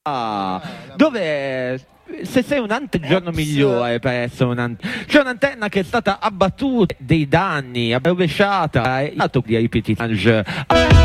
dove se sei il giorno migliore per essere un'antenna. C'è un'antenna che è stata abbattuta, dei danni, rovesciata, di ripetitange.